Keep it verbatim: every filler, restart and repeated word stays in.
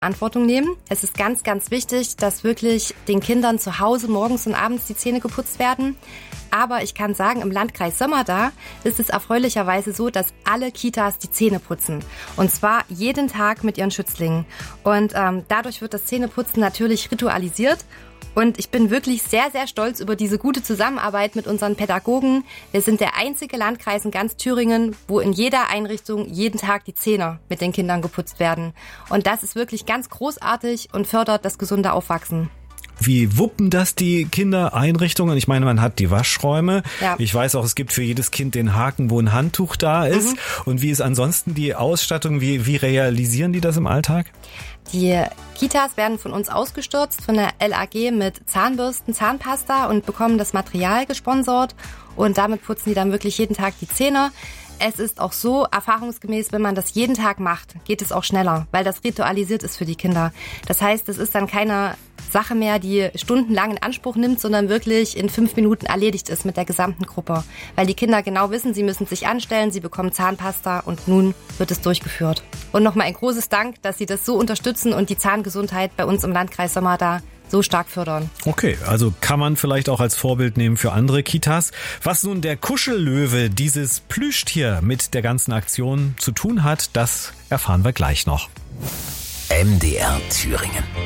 Verantwortung nehmen. Es ist ganz, ganz wichtig, dass wirklich den Kindern zu Hause morgens und abends die Zähne geputzt werden. Aber ich kann sagen, im Landkreis Sömmerda ist es erfreulicherweise so, dass alle Kitas die Zähne putzen. Und zwar jeden Tag mit ihren Schützlingen. Und ähm, dadurch wird das Zähneputzen natürlich ritualisiert. Und ich bin wirklich sehr, sehr stolz über diese gute Zusammenarbeit mit unseren Pädagogen. Wir sind der einzige Landkreis in ganz Thüringen, wo in jeder Einrichtung jeden Tag die Zähne mit den Kindern geputzt werden. Und das ist wirklich ganz großartig und fördert das gesunde Aufwachsen. Wie wuppen das die Kindereinrichtungen? Ich meine, man hat die Waschräume. Ja. Ich weiß auch, es gibt für jedes Kind den Haken, wo ein Handtuch da ist. Mhm. Und wie ist ansonsten die Ausstattung? Wie, wie realisieren die das im Alltag? Die Kitas werden von uns ausgestürzt, von der L A G mit Zahnbürsten, Zahnpasta und bekommen das Material gesponsert. Und damit putzen die dann wirklich jeden Tag die Zähne. Es ist auch so, erfahrungsgemäß, wenn man das jeden Tag macht, geht es auch schneller, weil das ritualisiert ist für die Kinder. Das heißt, es ist dann keine Sache mehr, die stundenlang in Anspruch nimmt, sondern wirklich in fünf Minuten erledigt ist mit der gesamten Gruppe. Weil die Kinder genau wissen, sie müssen sich anstellen, sie bekommen Zahnpasta und nun wird es durchgeführt. Und nochmal ein großes Dank, dass Sie das so unterstützen und die Zahngesundheit bei uns im Landkreis Sömmerda so stark fördern. Okay, also kann man vielleicht auch als Vorbild nehmen für andere Kitas. Was nun der Kuschellöwe, dieses Plüschtier, mit der ganzen Aktion zu tun hat, das erfahren wir gleich noch. M D R Thüringen.